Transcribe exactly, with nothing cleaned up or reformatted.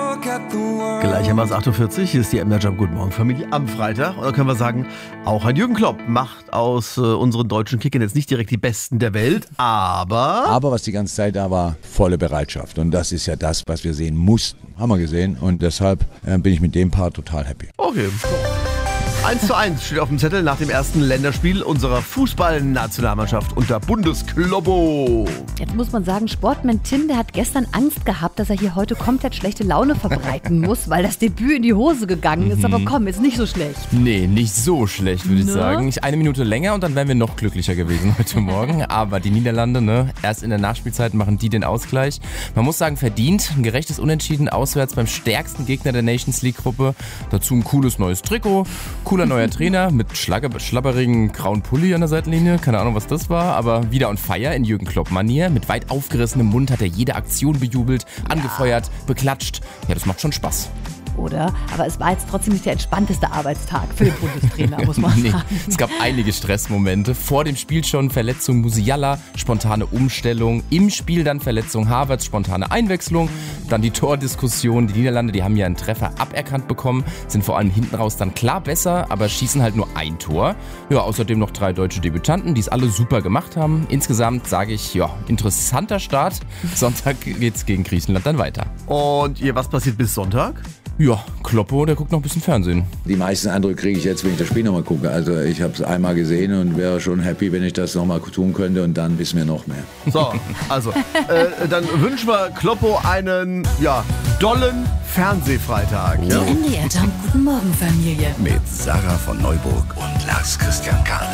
Gleichermaßen acht Uhr vierzig, hier ist die M J Guten Morgen Familie am Freitag. Und da können wir sagen, auch ein Jürgen Klopp macht aus äh, unseren deutschen Kickern jetzt nicht direkt die Besten der Welt, aber... Aber was die ganze Zeit da war, volle Bereitschaft. Und das ist ja das, was wir sehen mussten. Haben wir gesehen. Und deshalb äh, bin ich mit dem Part total happy. Okay. eins zu eins steht auf dem Zettel nach dem ersten Länderspiel unserer Fußballnationalmannschaft unter Bundesklobbo. Jetzt muss man sagen, Sportman Tim, der hat gestern Angst gehabt, dass er hier heute komplett schlechte Laune verbreiten muss, weil das Debüt in die Hose gegangen ist. Aber komm, ist nicht so schlecht. Nee, nicht so schlecht, würde ich Ne? sagen. Ich eine Minute länger und dann wären wir noch glücklicher gewesen heute Morgen. Aber die Niederlande, ne, erst in der Nachspielzeit machen die den Ausgleich. Man muss sagen, verdient. Ein gerechtes Unentschieden auswärts beim stärksten Gegner der Nations League-Gruppe. Dazu ein cooles neues Trikot. Cooler neuer Trainer mit schlagger- schlabberigen grauen Pulli an der Seitenlinie. Keine Ahnung, was das war, aber wieder on fire in Jürgen Klopp-Manier. Mit weit aufgerissenem Mund hat er jede Aktion bejubelt, angefeuert, beklatscht. Ja, das macht schon Spaß. Oder? Aber es war jetzt trotzdem nicht der entspannteste Arbeitstag für den Bundestrainer, muss man Nee, sagen. es gab einige Stressmomente. Vor dem Spiel schon Verletzung Musiala, spontane Umstellung. Im Spiel dann Verletzung Havertz, spontane Einwechslung. Dann die Tordiskussion. Die Niederlande, die haben ja einen Treffer aberkannt bekommen, sind vor allem hinten raus dann klar besser, aber schießen halt nur ein Tor. Ja, außerdem noch drei deutsche Debütanten, die es alle super gemacht haben. Insgesamt sage ich, ja, interessanter Start. Sonntag geht's gegen Griechenland dann weiter. Und ihr, was passiert bis Sonntag? Ja, Kloppo, der guckt noch ein bisschen Fernsehen. Die meisten Eindrücke kriege ich jetzt, wenn ich das Spiel nochmal gucke. Also ich habe es einmal gesehen und wäre schon happy, wenn ich das nochmal tun könnte und dann wissen wir noch mehr. So, also, äh, dann wünschen wir Kloppo einen, ja, dollen Fernsehfreitag. Ja? M D R Jump Guten Morgen Familie. Mit Sarah von Neuburg und Lars Christian Karl.